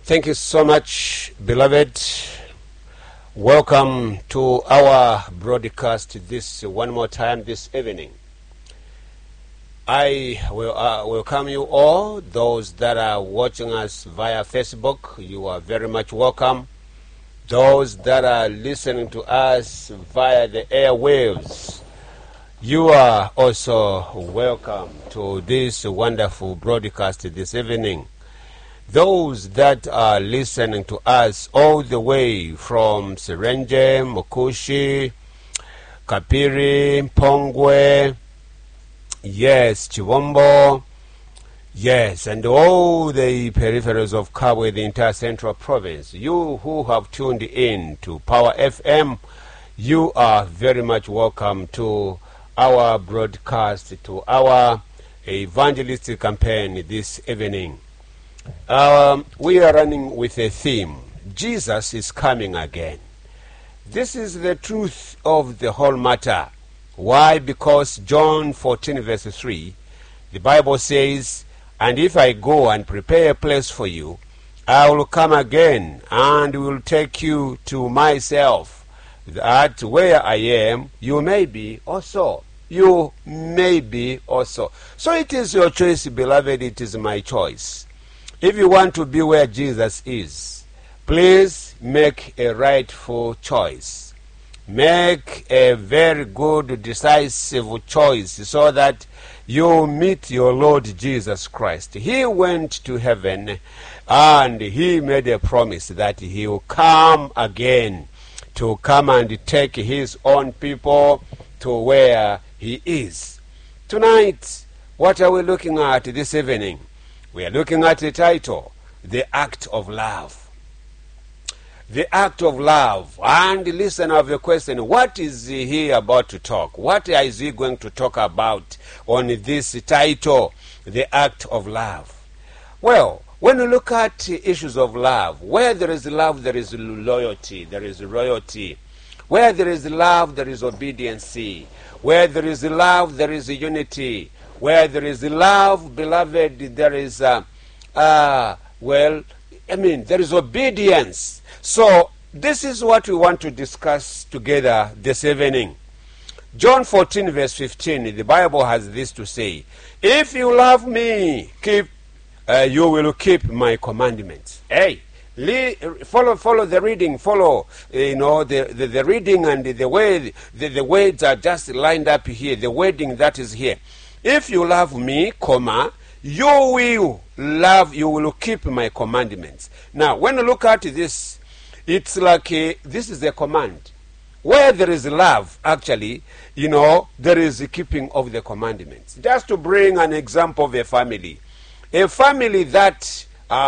Thank you so much, beloved. Welcome to our broadcast this one more time this evening. I will welcome you all. Those that are watching us via Facebook, you are very much welcome. Those that are listening to us via the airwaves, you are also welcome to this wonderful broadcast this evening. Those that are listening to us all the way from Serenje, Mukushi, Kapiri, Pongwe, yes, Chivombo, yes, and all the peripherals of Kabwe, the entire central province. You who have tuned in to Power FM, you are very much welcome to our broadcast, to our evangelistic campaign this evening. We are running with a theme. Jesus is coming again. This is the truth of the whole matter. Why? Because John 14 verse 3, the Bible says, "And if I go and prepare a place for you, I will come again and will take you to myself, that where I am, you may be also." You may be also. So it is your choice, beloved. It is my choice. If you want to be where Jesus is, please make a rightful choice. Make a very good, decisive choice so that you meet your Lord Jesus Christ. He went to heaven and he made a promise that he will come again to come and take his own people to where he is. Tonight, what are we looking at this evening? We are looking at the title, The Act of Love. The Act of Love. And listen of the question, what is he about to talk? What is he going to talk about on this title, The Act of Love? Well, when you look at issues of love, where there is love, there is loyalty, there is royalty. Where there is love, there is obedience. Where there is love, there is unity. Where there is love, beloved, there is, there is obedience. So this is what we want to discuss together this evening. John 14 verse 15, the Bible has this to say, "If you love me, you will keep my commandments." Hey, follow the reading, follow the reading, and the way the words are just lined up here, the wording that is here. If you love me, you will keep my commandments. Now, when you look at this, it's like this is a command. Where there is love, actually, there is a keeping of the commandments. Just to bring an example of a family that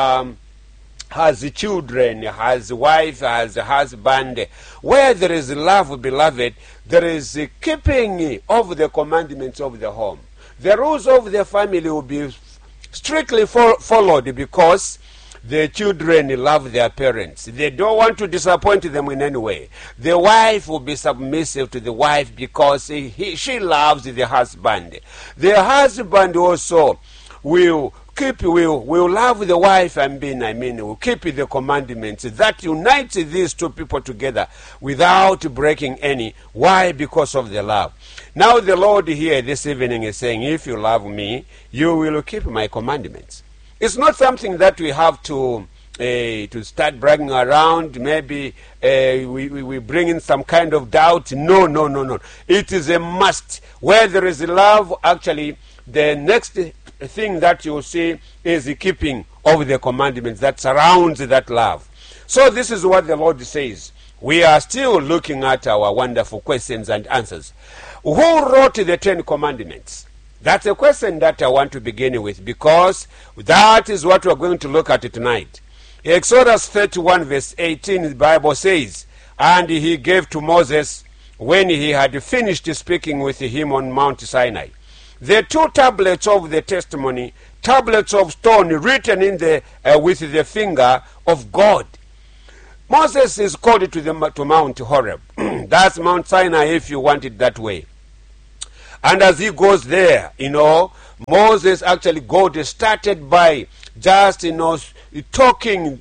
has children, has a wife, has a husband. Where there is love, beloved, there is a keeping of the commandments of the home. The rules of the family will be strictly followed because the children love their parents. They don't want to disappoint them in any way. The wife will be submissive to the wife because she loves the husband. The husband also will love the wife will keep the commandments that unites these two people together without breaking any. Why? Because of the love. Now the Lord here this evening is saying, if you love me, you will keep my commandments. It's not something that we have to start bragging around. Maybe we bring in some kind of doubt. No. It is a must. Where there is love, actually, the next thing that you will see is the keeping of the commandments that surrounds that love. So this is what the Lord says. We are still looking at our wonderful questions and answers. Who wrote the 10 Commandments? That's a question that I want to begin with, because that is what we're going to look at tonight. Exodus 31 verse 18, the Bible says, "And he gave to Moses, when he had finished speaking with him on Mount Sinai, the 2 tablets of the testimony, tablets of stone written with the finger of God." Moses is called to Mount Horeb. That's Mount Sinai if you want it that way. And as he goes there, Moses, actually God started by just, talking,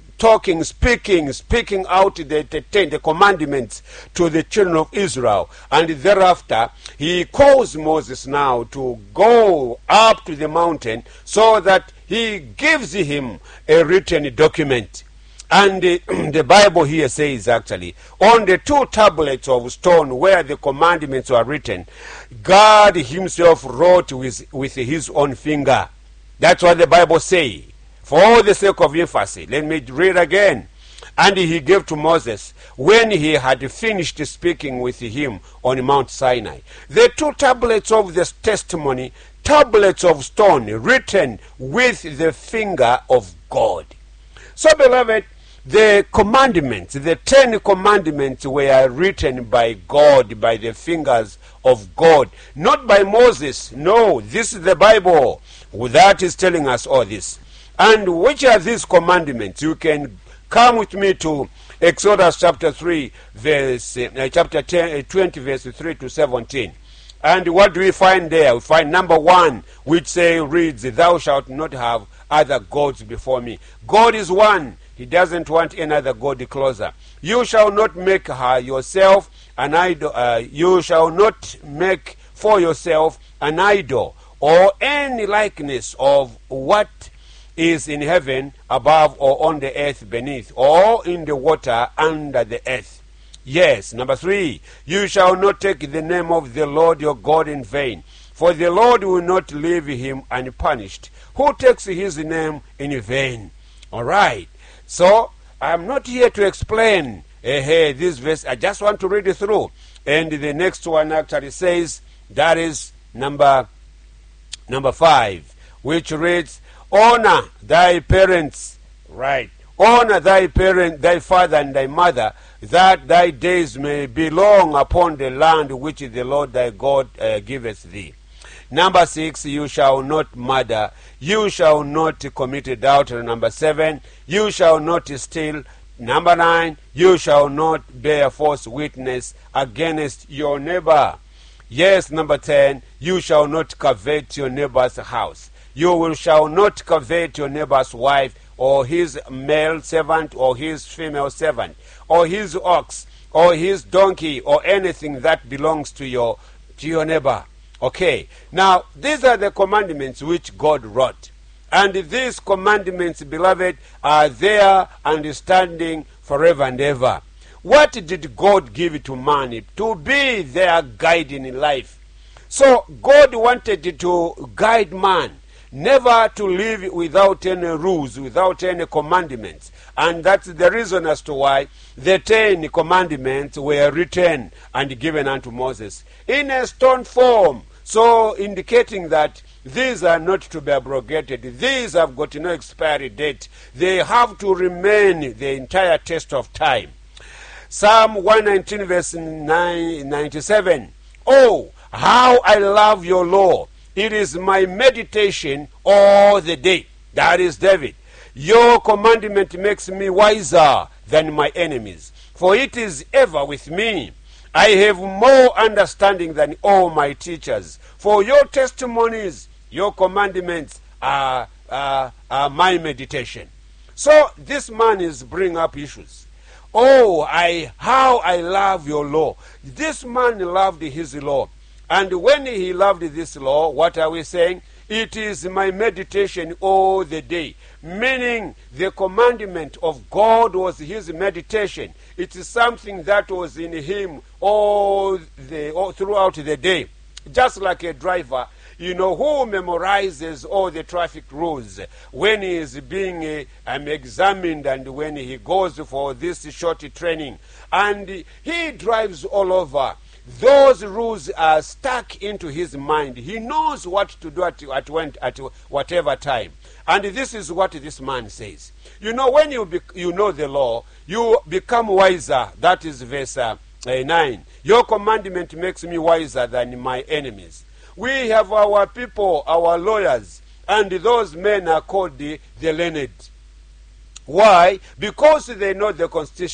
speaking out the commandments to the children of Israel. And thereafter, he calls Moses now to go up to the mountain so that he gives him a written document. And the Bible here says, actually, on the 2 tablets of stone where the commandments were written, God himself wrote with his own finger. That's what the Bible says. For the sake of emphasis, let me read again. And he gave to Moses when he had finished speaking with him on Mount Sinai the 2 tablets of the testimony, tablets of stone written with the finger of God. So, beloved, the commandments, the 10 commandments were written by God, by the fingers of God, not by Moses. No, this is the Bible that is telling us all this. And which are these commandments? You can come with me to Exodus chapter 3, chapter 20, verse 3 to 17. And what do we find there? We find number 1, which reads, "Thou shalt not have other gods before me." God is one. He doesn't want another god closer. You shall not make her yourself an idol. You shall not make for yourself an idol or any likeness of what is in heaven above or on the earth beneath or in the water under the earth. Yes, number 3, you shall not take the name of the Lord your God in vain, for the Lord will not leave him unpunished who takes his name in vain. All right. So I'm not here to explain this verse. I just want to read it through. And the next one actually says, that is number 5, which reads, "Honor thy parents," right? "Honor thy parent, thy father and thy mother, that thy days may be long upon the land which the Lord thy God giveth thee." Number 6, you shall not murder. You shall not commit adultery. Number 7, you shall not steal. Number 9, you shall not bear false witness against your neighbor. Yes, number 10, you shall not covet your neighbor's house. You shall not covet your neighbor's wife, or his male servant, or his female servant, or his ox, or his donkey, or anything that belongs to your neighbor. Okay, now these are the commandments which God wrote. And these commandments, beloved, are there and standing forever and ever. What did God give to man? To be their guide in life. So God wanted to guide man, never to live without any rules, without any commandments. And that's the reason as to why the 10 commandments were written and given unto Moses in a stone form, so indicating that these are not to be abrogated. These have got no expiry date. They have to remain the entire test of time. Psalm 119 verse 97. "Oh, how I love your law. It is my meditation all the day." That is David. "Your commandment makes me wiser than my enemies, for it is ever with me. I have more understanding than all my teachers, for your testimonies, your commandments are my meditation." So this man is bringing up issues. "Oh, how I love your law." This man loved his law. And when he loved this law, what are we saying? It is my meditation all the day. Meaning the commandment of God was his meditation. It is something that was in him all throughout the day. Just like a driver, who memorizes all the traffic rules when he is being examined and when he goes for this short training. And he drives all over. Those rules are stuck into his mind. He knows what to do at whatever time. And this is what this man says. When you know the law, you become wiser. That is verse 9. "Your commandment makes me wiser than my enemies." We have our people, our lawyers, and those men are called the learned. Why? Because they know the Constitution.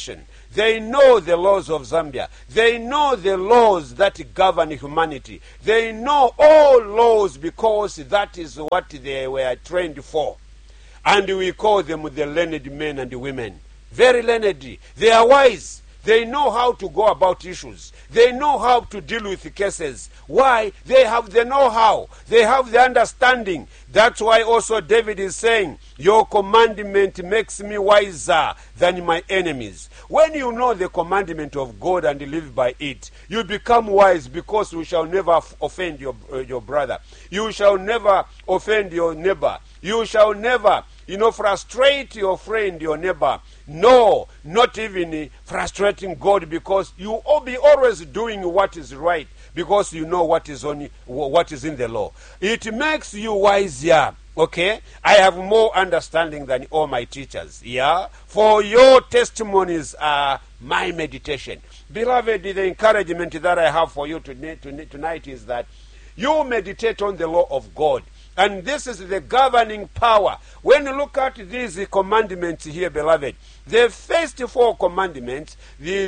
They know the laws of Zambia. They know the laws that govern humanity. They know all laws because that is what they were trained for. And we call them the learned men and women. Very learned. They are wise. They know how to go about issues. They know how to deal with cases. Why? They have the know-how. They have the understanding. That's why also David is saying, your commandment makes me wiser than my enemies. When you know the commandment of God and live by it, you become wise because you shall never offend your brother. You shall never offend your neighbor. You shall never, frustrate your friend, your neighbor. No, not even frustrating God, because you will be always doing what is right because you know what is in the law. It makes you wiser. Okay, I have more understanding than all my teachers. Yeah, for your testimonies are my meditation. Beloved, the encouragement that I have for you tonight is that you meditate on the law of God. And this is the governing power. When you look at these commandments here, beloved, the first 4 commandments, they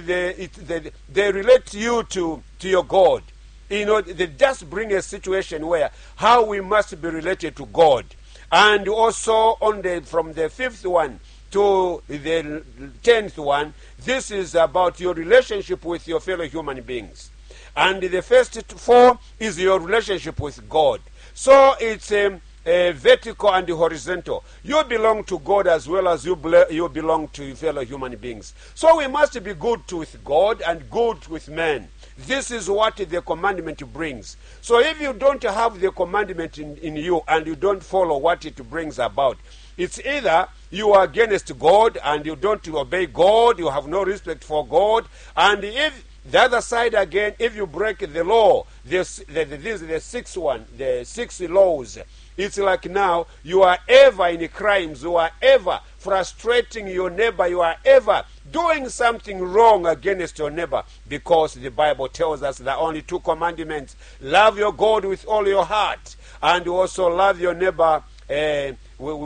relate you to your God. They just bring a situation where how we must be related to God. And also from the 5th one to the 10th one, this is about your relationship with your fellow human beings. And the first 4 is your relationship with God. So it's vertical and horizontal. You belong to God as well as you belong to fellow human beings. So we must be good with God and good with men. This is what the commandment brings. So if you don't have the commandment in you and you don't follow what it brings about, it's either you are against God and you don't obey God, you have no respect for God, and if the other side again, if you break the law, this is the 6th one, the 6 laws. It's like now you are ever in crimes, you are ever frustrating your neighbor, you are ever doing something wrong against your neighbor, because the Bible tells us there are only 2 commandments. Love your God with all your heart, and also love your neighbor as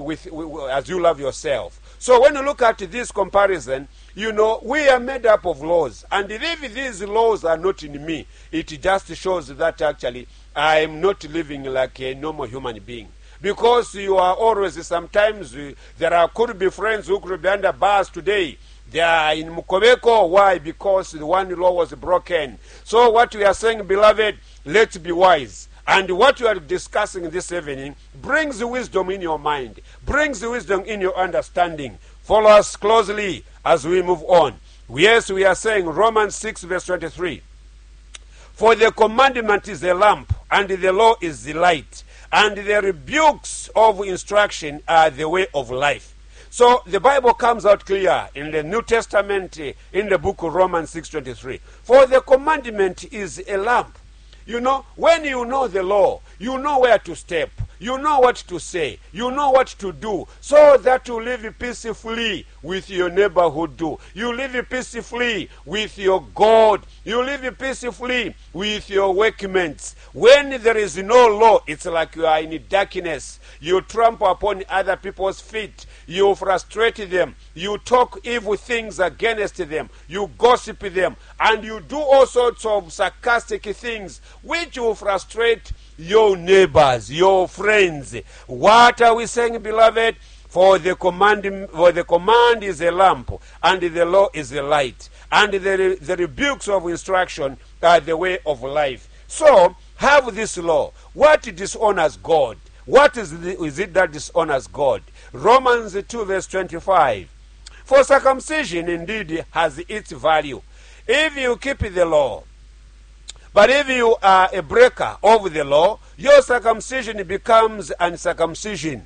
you love yourself. So when you look at this comparison, we are made up of laws. And if these laws are not in me, it just shows that actually I am not living like a normal human being. Because you are always, sometimes there could be friends who could be under bars today. They are in Mukobeko. Why? Because the one law was broken. So what we are saying, beloved, let's be wise. And what we are discussing this evening brings wisdom in your mind, brings wisdom in your understanding. Follow us closely as we move on. Yes, we are saying Romans 6 verse 23. For the commandment is a lamp, and the law is the light, and the rebukes of instruction are the way of life. So the Bible comes out clear in the New Testament, in the book of Romans 6:23. For the commandment is a lamp. When you know the law, you know where to step, you know what to say, you know what to do, so that you live peacefully with your neighborhood. You live peacefully with your God. You live peacefully with your workmates. When there is no law, it's like you are in darkness. You trample upon other people's feet. You frustrate them. You talk evil things against them. You gossip them. And you do all sorts of sarcastic things which will frustrate your neighbors, your friends. What are we saying, beloved? For the command is a lamp, and the law is a light, and the rebukes of instruction are the way of life. So, have this law. What dishonors God? What is it that dishonors God? Romans 2 verse 25. For circumcision indeed has its value, if you keep the law. But if you are a breaker of the law, your circumcision becomes uncircumcision.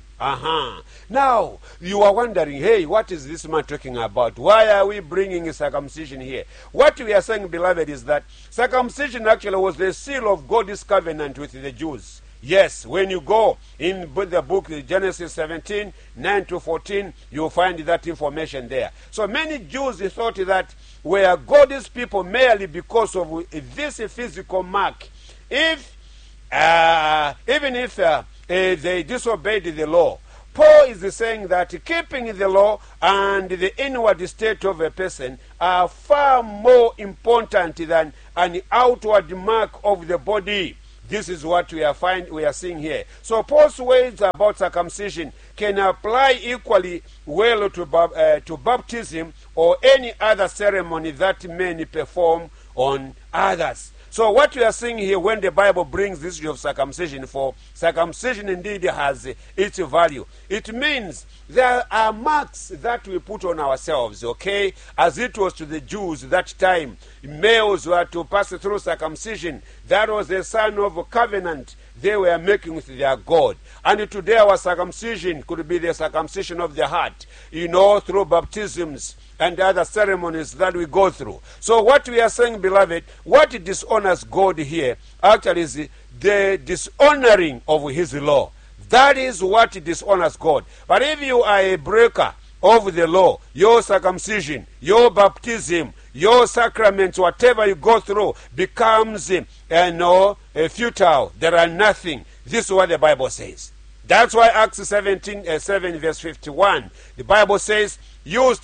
Now, you are wondering, hey, what is this man talking about? Why are we bringing circumcision here? What we are saying, beloved, is that circumcision actually was the seal of God's covenant with the Jews. Yes, when you go in the book Genesis 17, 9 to 14, you'll find that information there. So many Jews thought that were God's people merely because of this physical mark. Even if they disobeyed the law, Paul is saying that keeping the law and the inward state of a person are far more important than an outward mark of the body. This is what we are seeing here. So Paul's words about circumcision can apply equally well to baptism or any other ceremony that men perform on others. So what we are seeing here when the Bible brings this issue of circumcision, for circumcision indeed has its value. It means there are marks that we put on ourselves, okay? As it was to the Jews that time, males were to pass through circumcision. That was a sign of covenant they were making with their God. And today our circumcision could be the circumcision of the heart, through baptisms and other ceremonies that we go through. So what we are saying, beloved, what dishonors God here actually is the dishonoring of his law. That is what dishonors God. But if you are a breaker of the law, your circumcision, your baptism, your sacraments, whatever you go through becomes futile. There are nothing. This is what the Bible says. That's why Acts 7 verse 51, the Bible says, you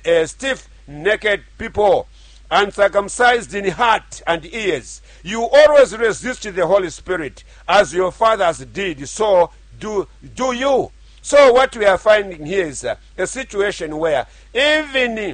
stiff-necked people, uncircumcised in heart and ears, you always resist the Holy Spirit, as your fathers did, so do you. So what we are finding here is a situation where even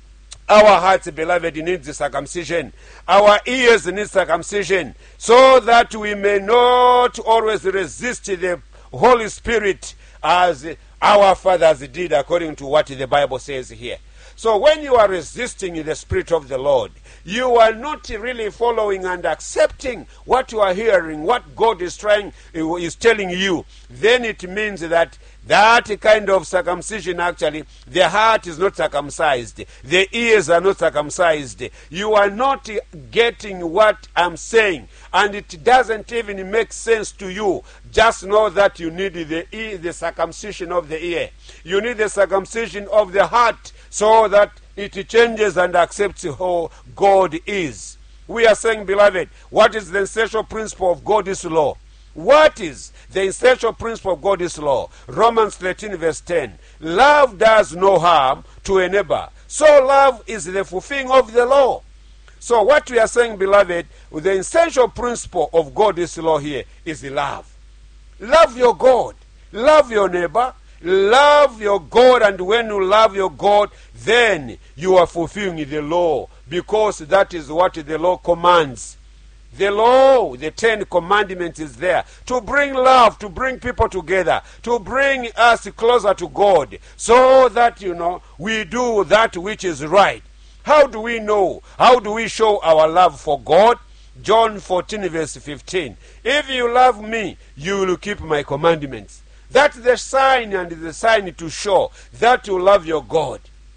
our hearts, beloved, need the circumcision. Our ears need circumcision, so that we may not always resist the Holy Spirit as our fathers did, according to what the Bible says here. So when you are resisting the Spirit of the Lord, you are not really following and accepting what you are hearing, what God is telling you. Then it means that kind of circumcision, actually, the heart is not circumcised. The ears are not circumcised. You are not getting what I'm saying. And it doesn't even make sense to you. Just know that you need the circumcision of the ear. You need the circumcision of the heart, so that it changes and accepts who God is. We are saying, beloved, what is the essential principle of God's law? What is the essential principle of God's law? Romans 13 verse 10. Love does no harm to a neighbor. So love is the fulfilling of the law. So what we are saying, beloved, the essential principle of God's law here is love. Love your God. Love your neighbor. Love your God, and when you love your God, then you are fulfilling the law, because that is what the law commands. The law, the 10 commandments, is there to bring love, to bring people together, to bring us closer to God, so that, we do that which is right. How do we know? How do we show our love for God? John 14 verse 15. If you love me, you will keep my commandments. That's the sign, and the sign to show that you love your God.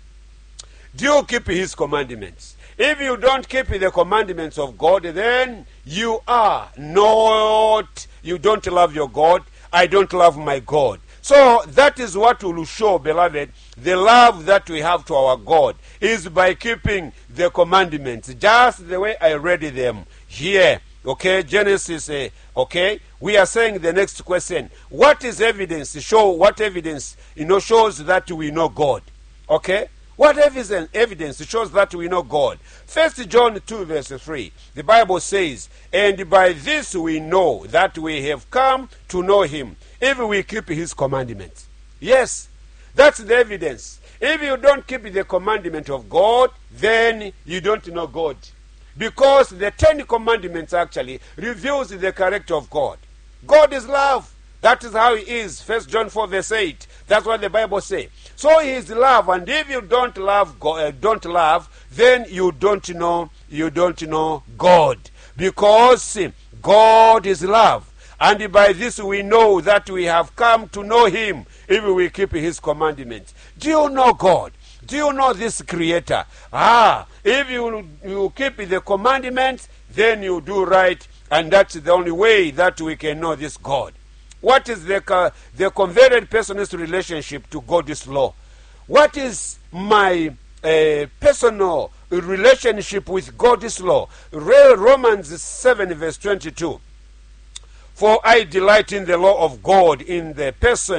Do you keep his commandments? If you don't keep the commandments of God, then you don't love your God. I don't love my God. So that is what will show, beloved, the love that we have to our God is by keeping the commandments, just the way I read them here. Okay, Genesis, okay, we are saying the next question. What is evidence? What evidence, shows that we know God? Okay, what evidence shows that we know God? 1 John 2 verse 3, the Bible says, and by this we know that we have come to know him, if we keep his commandments. Yes, that's the evidence. If you don't keep the commandment of God, then you don't know God. Because the 10 commandments actually reveals the character of God. God is love. That is how he is. 1 John 4 verse 8. That's what the Bible says. So he is love, and if you don't love God, then you don't know God. Because God is love. And by this we know that we have come to know him, if we keep his commandments. Do you know God? Do you know this creator? If you keep the commandments, then you do right, and that's the only way that we can know this God. What is the converted person's relationship to God's law? What is my personal relationship with God's law? Romans 7 verse 22. For I delight in the law of God in the person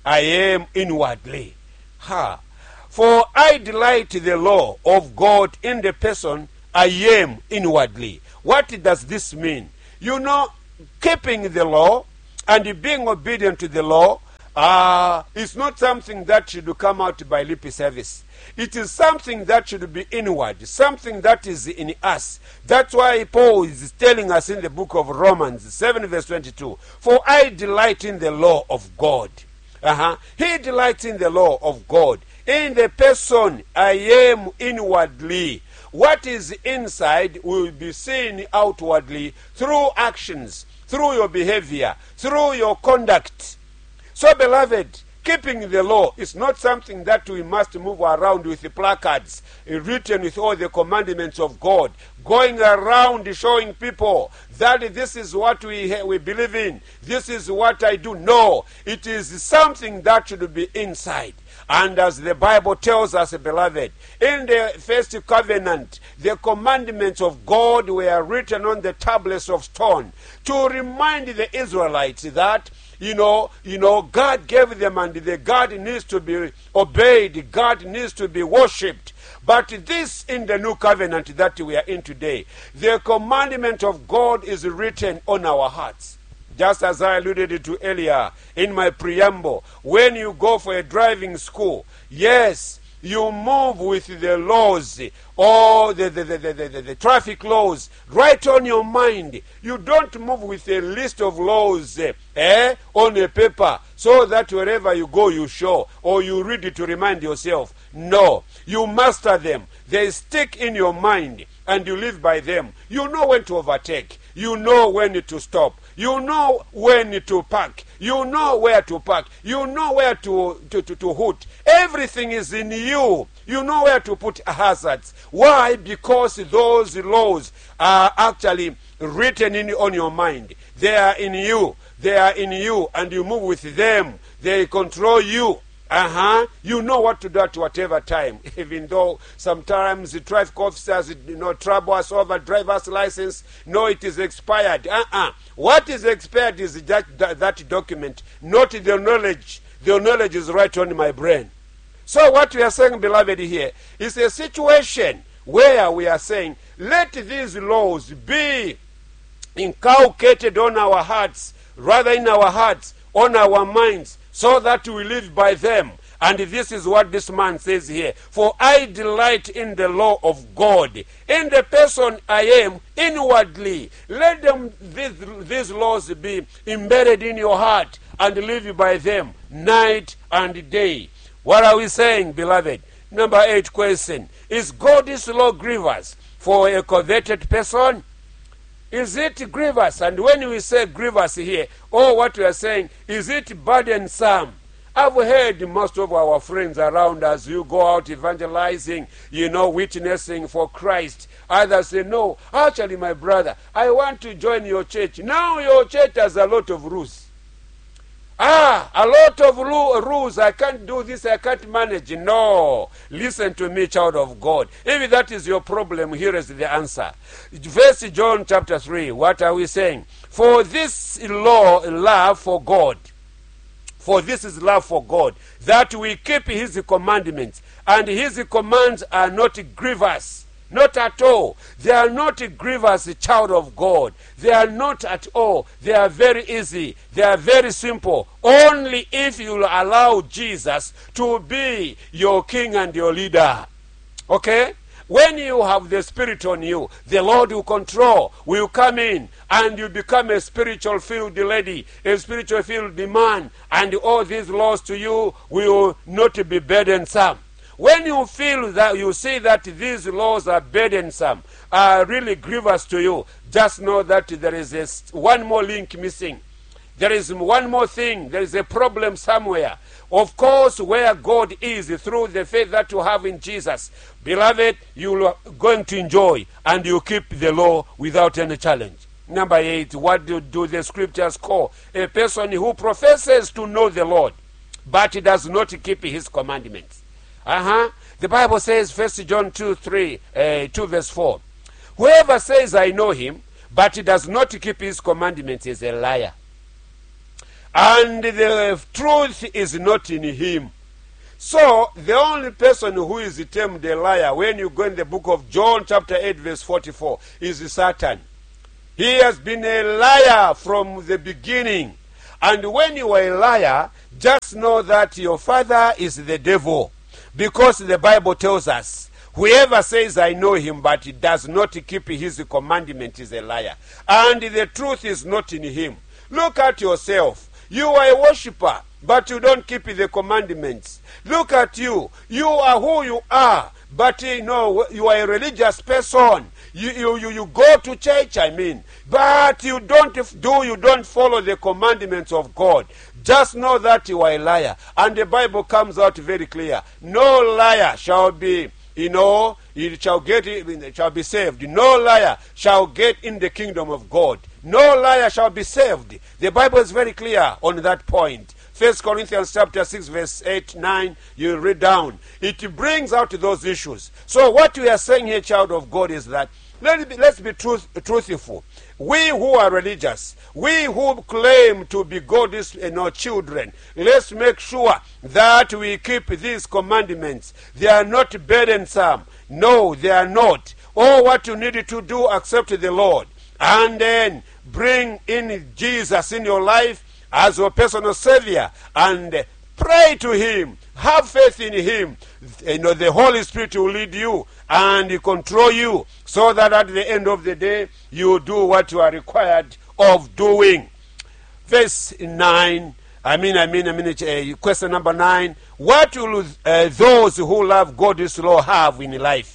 I am inwardly. Ha. For I delight in the law of God in the person I am inwardly. What does this mean? You know, keeping the law and being obedient to the law is not something that should come out by lip service. It is something that should be inward, something that is in us. That's why Paul is telling us in the book of Romans 7 verse 22, for I delight in the law of God. He delights in the law of God. In the person I am inwardly. What is inside will be seen outwardly through actions, through your behavior, through your conduct. So, beloved, keeping the law is not something that we must move around with the placards written with all the commandments of God, going around showing people that this is what we believe in, this is what I do. No, it is something that should be inside. And as the Bible tells us, beloved, in the first covenant, the commandments of God were written on the tablets of stone to remind the Israelites that God gave them, and the God needs to be obeyed, God needs to be worshipped. But this in the new covenant that we are in today, the commandment of God is written on our hearts. Just as I alluded to earlier in my preamble, when you go for a driving school, yes, you move with the laws or the traffic laws right on your mind. You don't move with a list of laws on a paper so that wherever you go you show or you read it to remind yourself. No, you master them. They stick in your mind and you live by them. You know when to overtake. You know when to stop. You know when to park. You know where to park. You know where to hoot. Everything is in you. You know where to put hazards. Why? Because those laws are actually written on your mind. They are in you. They are in you, and you move with them. They control you. You know what to do at whatever time, even though sometimes the traffic officers trouble us over driver's license. No, it is expired. What is expired is that document, not the knowledge. The knowledge is right on my brain. So what we are saying, beloved, here is a situation where we are saying, let these laws be inculcated on our hearts, rather in our hearts, on our minds, so that we live by them. And this is what this man says here. For I delight in the law of God. In the person I am inwardly. Let these laws be embedded in your heart and live by them night and day. What are we saying, beloved? Number 8 question. Is God's law grievous for a coveted person? Is it grievous? And when we say grievous here, what we are saying, is it burdensome? I've heard most of our friends around us, you go out evangelizing, witnessing for Christ. Others say, no, actually, my brother, I want to join your church. Now your church has a lot of rules. A lot of rules. I can't do this, I can't manage. No. Listen to me, child of God. If that is your problem, here is the answer. 1 John chapter 3, what are we saying? For this love for God. For this is love for God, that we keep his commandments. And his commands are not grievous. Not at all. They are not grievous, child of God. They are not at all. They are very easy. They are very simple. Only if you allow Jesus to be your king and your leader. Okay? When you have the Spirit on you, the Lord will control, will come in, and you become a spiritual filled lady, a spiritual filled man, and all these laws to you will not be burdensome. When you feel that, you see that these laws are burdensome, are really grievous to you, just know that there is one more link missing. There is one more thing. There is a problem somewhere. Of course, where God is, through the faith that you have in Jesus, beloved, you are going to enjoy, and you keep the law without any challenge. Number 8, what do the scriptures call a person who professes to know the Lord, but does not keep his commandments? The Bible says, 1 John 2 verse 4, whoever says I know him, but does not keep his commandments is a liar. and the truth is not in him. So the only person who is termed a liar, when you go in the book of John chapter 8 verse 44, is Satan. He has been a liar from the beginning. And when you are a liar, just know that your father is the devil. Because the Bible tells us, whoever says I know him but does not keep his commandment is a liar. And the truth is not in him. Look at yourself. You are a worshiper, but you don't keep the commandments. Look at you. You are who you are, but you are a religious person. You go to church, but you don't follow the commandments of God. Just know that you are a liar. And the Bible comes out very clear. No liar shall be, it shall be saved. No liar shall get in the kingdom of God. No liar shall be saved. The Bible is very clear on that point. 1 Corinthians chapter 6 verse 8, 9, you read down. It brings out those issues. So what we are saying here, child of God, is that let's be truthful. We who are religious, we who claim to be God's children, let's make sure that we keep these commandments. They are not burdensome. No, they are not. All what you need to do, accept the Lord, and then bring in Jesus in your life as your personal Savior, and pray to him. Have faith in him. The Holy Spirit will lead you and control you, so that at the end of the day you do what you are required of doing. Verse 9, question number 9. What will those who love God's law have in life?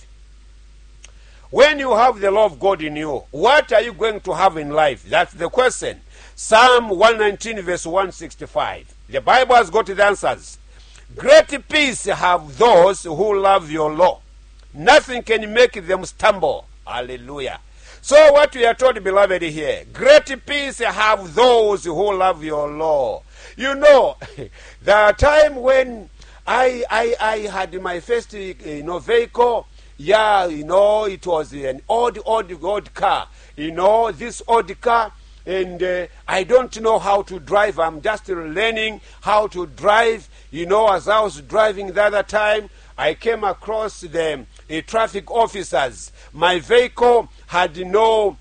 When you have the law of God in you, what are you going to have in life? That's the question. Psalm 119 verse 165. The Bible has got the answers. Great peace have those who love your law. Nothing can make them stumble. Hallelujah. So what we are told, beloved, here, great peace have those who love your law. The time when I had my first vehicle, it was an old car. This old car, and I don't know how to drive. I'm just learning how to drive. As I was driving the other time, I came across the traffic officers. My vehicle had no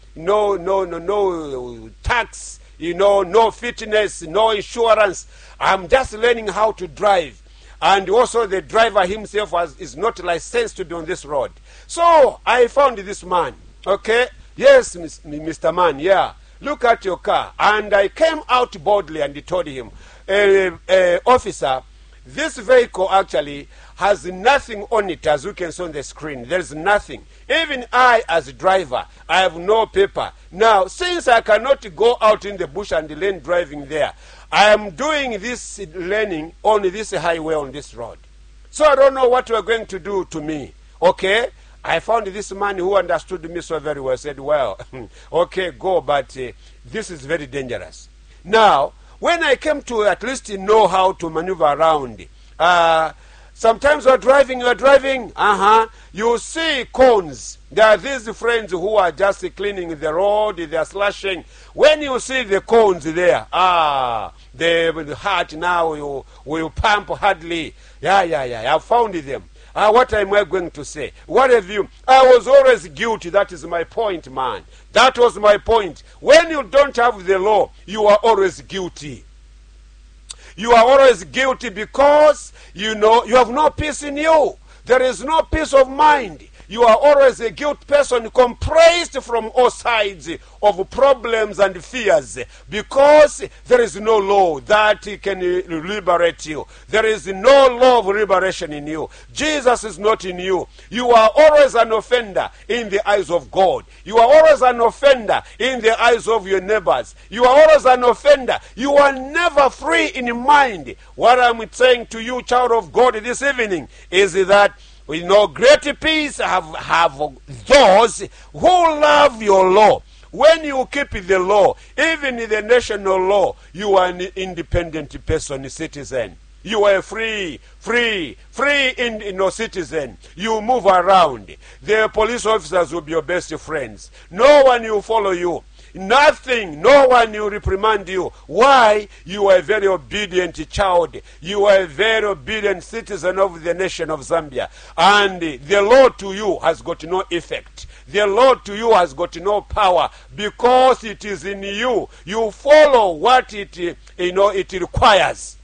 tax, no fitness, no insurance. I'm just learning how to drive. And also the driver himself is not licensed to be on this road. So I found this man. Okay? Yes, Mr. Man, yeah. Look at your car. And I came out boldly and told him, officer, this vehicle actually has nothing on it, as you can see on the screen. There's nothing. Even I, as a driver, I have no paper. Now, since I cannot go out in the bush and learn driving there, I am doing this learning on this highway, on this road. So I don't know what you are going to do to me. Okay? I found this man who understood me so very well. Said, well, okay, go, but this is very dangerous. Now, when I came to at least know how to maneuver around, sometimes you're driving, you see cones. There are these friends who are just cleaning the road, they're slashing. When you see the cones there, the heart now will pump hardly. I found them. What am I going to say? What have you? I was always guilty. That is my point, man. That was my point. When you don't have the law, you are always guilty. You are always guilty because, you have no peace in you. There is no peace of mind. You are always a guilt person, compressed from all sides of problems and fears, because there is no law that can liberate you. There is no law of liberation in you. Jesus is not in you. You are always an offender in the eyes of God. You are always an offender in the eyes of your neighbors. You are always an offender. You are never free in mind. What I'm saying to you, child of God, this evening is that great peace have those who love your law. When you keep the law, even the national law, you are an independent person, citizen. You are free citizen. You move around. The police officers will be your best friends. No one will follow you. Nothing, no one will reprimand you. Why? You are a very obedient child. You are a very obedient citizen of the nation of Zambia. And the law to you has got no effect. The law to you has got no power because it is in you. You follow what it requires.